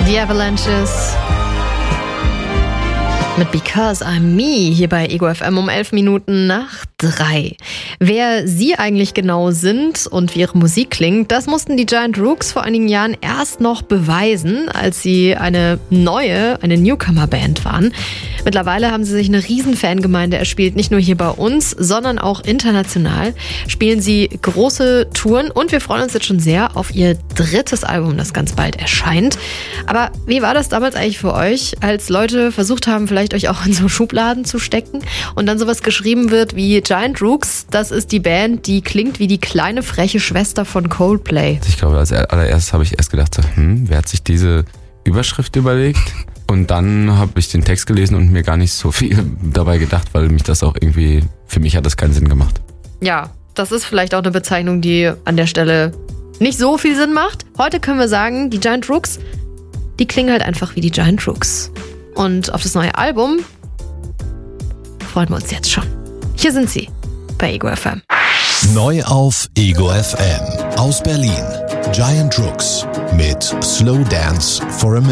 The Avalanches mit Because I'm Me hier bei Ego FM um 11 Minuten nach 3. Wer sie eigentlich genau sind und wie ihre Musik klingt, das mussten die Giant Rooks vor einigen Jahren erst noch beweisen, als sie eine Newcomer-Band waren. Mittlerweile haben sie sich eine riesen Fangemeinde erspielt, nicht nur hier bei uns, sondern auch international. Spielen sie große Touren und wir freuen uns jetzt schon sehr auf ihr drittes Album, das ganz bald erscheint. Aber wie war das damals eigentlich für euch, als Leute versucht haben, vielleicht euch auch in so Schubladen zu stecken und dann sowas geschrieben wird wie Giant Rooks, das ist die Band, die klingt wie die kleine freche Schwester von Coldplay. Ich glaube, als allererstes habe ich erst gedacht, wer hat sich diese Überschrift überlegt? Und dann habe ich den Text gelesen und mir gar nicht so viel dabei gedacht, weil mich das auch irgendwie, für mich hat das keinen Sinn gemacht. Ja, das ist vielleicht auch eine Bezeichnung, die an der Stelle nicht so viel Sinn macht. Heute können wir sagen, die Giant Rooks, die klingen halt einfach wie die Giant Rooks. Und auf das neue Album freuen wir uns jetzt schon. Hier sind sie bei Ego FM. Neu auf Ego FM aus Berlin. Giant Rooks mit Slow Dance for a Minute.